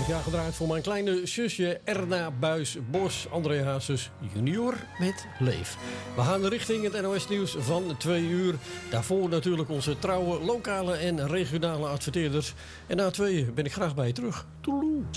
Dit jaar gedraaid voor mijn kleine zusje Erna Buis-Bos, André Hazes junior met Leef. We gaan richting het NOS nieuws van 2 uur. Daarvoor natuurlijk onze trouwe lokale en regionale adverteerders. En na 2 uur ben ik graag bij je terug. Toeloe.